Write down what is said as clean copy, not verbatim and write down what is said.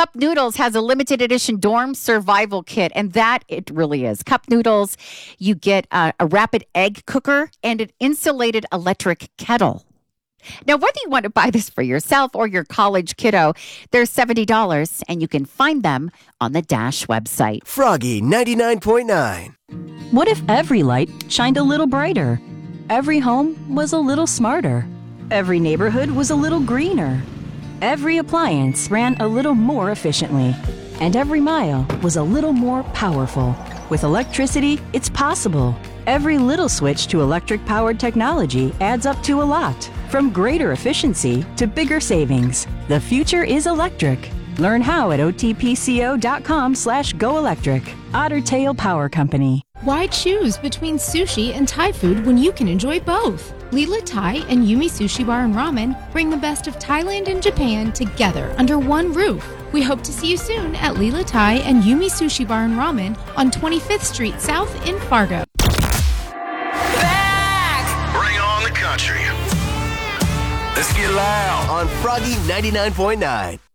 Cup Noodles has a limited edition dorm survival kit, and that it really is. Cup Noodles, you get a rapid egg cooker and an insulated electric kettle. Now, whether you want to buy this for yourself or your college kiddo, they're $70, and you can find them on the Dash website. Froggy 99.9. What if every light shined a little brighter? Every home was a little smarter. Every neighborhood was a little greener. Every appliance ran a little more efficiently. And every mile was a little more powerful. With electricity, it's possible. Every little switch to electric-powered technology adds up to a lot. From greater efficiency to bigger savings. The future is electric. Learn how at otpco.com/goelectric. Otter Tail Power Company. Why choose between sushi and Thai food when you can enjoy both? Lila Thai and Yumi Sushi Bar and Ramen bring the best of Thailand and Japan together under one roof. We hope to see you soon at Lila Thai and Yumi Sushi Bar and Ramen on 25th Street South in Fargo. Back! Bring on the country. Let's get loud On Froggy 99.9.